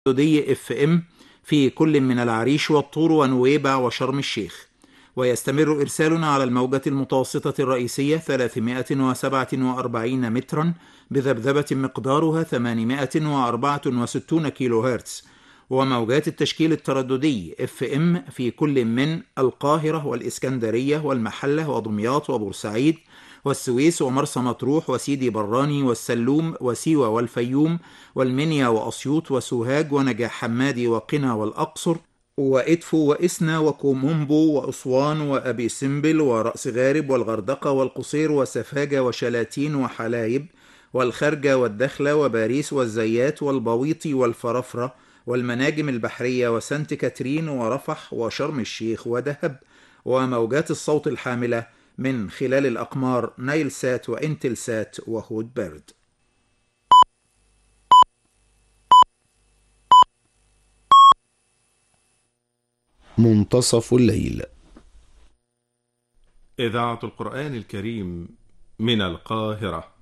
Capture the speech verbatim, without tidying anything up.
دي اف ام في كل من العريش والطور ونويبع وشرم الشيخ. ويستمر إرسالنا على الموجة المتوسطة الرئيسية ثلاثمائة وسبعة وأربعين مترا بذبذبة مقدارها ثمانمائة وأربعة وستون كيلو هرتز، وموجات التشكيل الترددي اف ام في كل من القاهرة والإسكندرية والمحلة ودمياط وبورسعيد والسويس ومرسى مطروح وسيدي براني والسلوم وسيوة والفيوم والمنيا وأسيوط وسوهاج ونجاح حمادي وقنا والأقصر وإدفو وإسنا وكومومبو وأسوان وأبي سمبل ورأس غارب والغردقة والقصير وسفاجة وشلاتين وحلايب والخرجة والدخلة وباريس والزيات والبويطي والفرفرة والمناجم البحرية وسانت كاترين ورفح وشرم الشيخ ودهب، وموجات الصوت الحاملة من خلال الأقمار نايل سات وإنتل سات وهود بيرد. منتصف الليل. إذاعة القرآن الكريم من القاهرة.